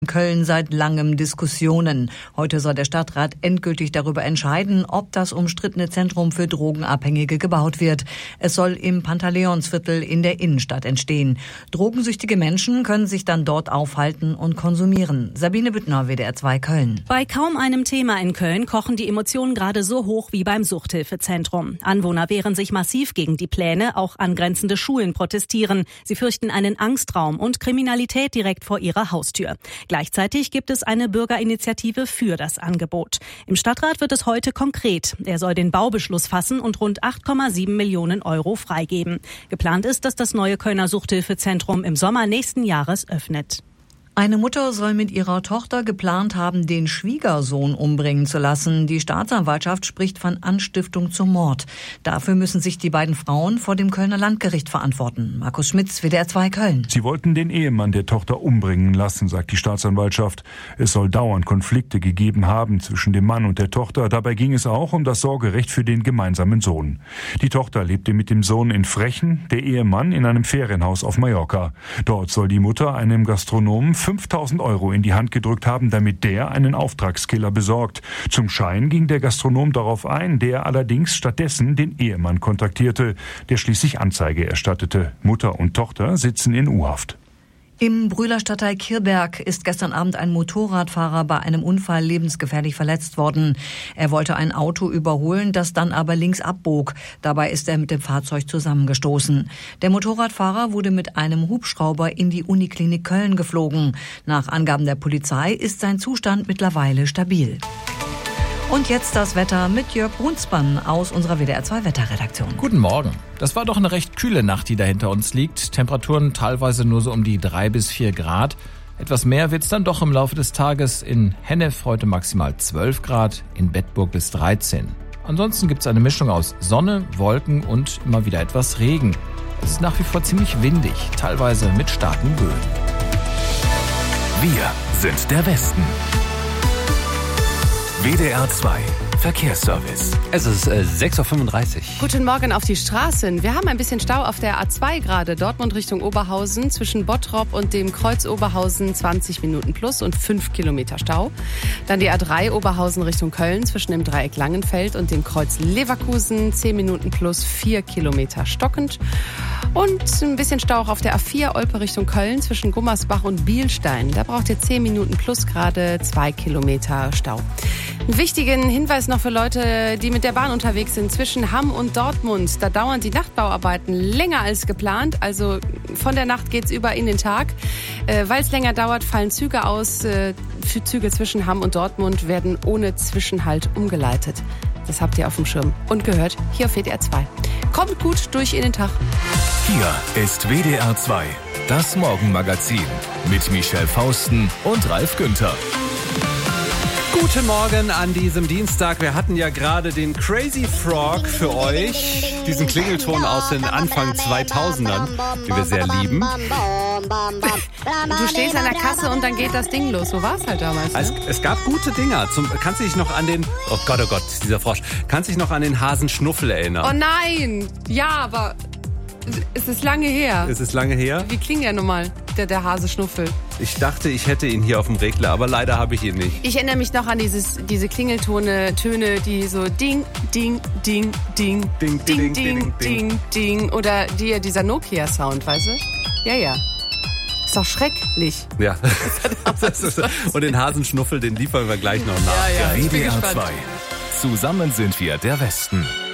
Köln seit langem Diskussionen. Heute soll der Stadtrat endgültig darüber entscheiden, ob das umstrittene Zentrum für Drogenabhängige gebaut wird. Es soll im Pantaleonsviertel in der Innenstadt entstehen. Drogensüchtige Menschen können sich dann dort aufhalten und konsumieren. Sabine Büttner, WDR 2 Köln. Bei kaum einem Thema in Köln kochen die Emotionen gerade so hoch wie beim Suchthilfezentrum. Anwohner wehren sich massiv gegen die Pläne, auch angrenzende Schulen protestieren. Sie fürchten einen Angstraum und Kriminalität direkt vor ihrer Haustür. Gleichzeitig gibt es eine Bürgerinitiative für das Angebot. Im Stadtrat wird es heute konkret. Er soll den Baubeschluss fassen und rund 8,7 Millionen Euro freigeben. Geplant ist, dass das neue Kölner Suchthilfezentrum im Sommer nächsten Jahres öffnet. Eine Mutter soll mit ihrer Tochter geplant haben, den Schwiegersohn umbringen zu lassen. Die Staatsanwaltschaft spricht von Anstiftung zum Mord. Dafür müssen sich die beiden Frauen vor dem Kölner Landgericht verantworten. Markus Schmitz, WDR 2 Köln. Sie wollten den Ehemann der Tochter umbringen lassen, sagt die Staatsanwaltschaft. Es soll dauernd Konflikte gegeben haben zwischen dem Mann und der Tochter. Dabei ging es auch um das Sorgerecht für den gemeinsamen Sohn. Die Tochter lebte mit dem Sohn in Frechen, der Ehemann in einem Ferienhaus auf Mallorca. Dort soll die Mutter einem Gastronomen 5.000 Euro in die Hand gedrückt haben, damit der einen Auftragskiller besorgt. Zum Schein ging der Gastronom darauf ein, der allerdings stattdessen den Ehemann kontaktierte, der schließlich Anzeige erstattete. Mutter und Tochter sitzen in U-Haft. Im Brühler Stadtteil Kirberg ist gestern Abend ein Motorradfahrer bei einem Unfall lebensgefährlich verletzt worden. Er wollte ein Auto überholen, das dann aber links abbog. Dabei ist er mit dem Fahrzeug zusammengestoßen. Der Motorradfahrer wurde mit einem Hubschrauber in die Uniklinik Köln geflogen. Nach Angaben der Polizei ist sein Zustand mittlerweile stabil. Und jetzt das Wetter mit Jörg Brunsmann aus unserer WDR 2 Wetterredaktion. Guten Morgen. Das war doch eine recht kühle Nacht, die da hinter uns liegt. Temperaturen teilweise nur so um die 3 bis 4 Grad. Etwas mehr wird's dann doch im Laufe des Tages. In Hennef heute maximal 12 Grad, in Bedburg bis 13. Ansonsten gibt's eine Mischung aus Sonne, Wolken und immer wieder etwas Regen. Es ist nach wie vor ziemlich windig, teilweise mit starken Böen. Wir sind der Westen. WDR 2 Verkehrsservice. Es ist 6.35 Uhr. Guten Morgen auf die Straßen. Wir haben ein bisschen Stau auf der A2 gerade. Dortmund Richtung Oberhausen. Zwischen Bottrop und dem Kreuz Oberhausen 20 Minuten plus und 5 Kilometer Stau. Dann die A3 Oberhausen Richtung Köln. Zwischen dem Dreieck Langenfeld und dem Kreuz Leverkusen 10 Minuten plus 4 Kilometer stockend. Und ein bisschen Stau auch auf der A4 Olpe Richtung Köln. Zwischen Gummersbach und Bielstein. Da braucht ihr 10 Minuten plus gerade 2 Kilometer Stau. Einen wichtigen Hinweis noch für Leute, die mit der Bahn unterwegs sind, zwischen Hamm und Dortmund. Da dauern die Nachtbauarbeiten länger als geplant. Also von der Nacht geht's über in den Tag. Weil es länger dauert, fallen Züge aus. Für Züge zwischen Hamm und Dortmund werden ohne Zwischenhalt umgeleitet. Das habt ihr auf dem Schirm und gehört hier auf WDR 2. Kommt gut durch in den Tag. Hier ist WDR 2, das Morgenmagazin mit Michelle Fausten und Ralf Günther. Guten Morgen an diesem Dienstag. Wir hatten ja gerade den Crazy Frog für euch. Diesen Klingelton aus den Anfang 2000ern, den wir sehr lieben. Du stehst an der Kasse und dann geht das Ding los. So war es halt damals. Ne? Es gab gute Dinger. Kannst du dich noch an den... Oh Gott, dieser Frosch. Kannst du dich noch an den Hasenschnuffel erinnern? Oh nein! Ja, aber... Es ist lange her. Es ist lange her? Wie klingt der nochmal, der Hasenschnuffel? Ich dachte, ich hätte ihn hier auf dem Regler, aber leider habe ich ihn nicht. Ich erinnere mich noch an diese Klingeltöne, die so ding, ding, ding, ding, ding, ding, ding, ding, ding. Oder dieser Nokia-Sound, weißt du? Ja. Ist doch schrecklich. Ja. Und den Hasenschnuffel, den liefern wir gleich noch nach. Ja. WDR 2. Zusammen sind wir der Westen.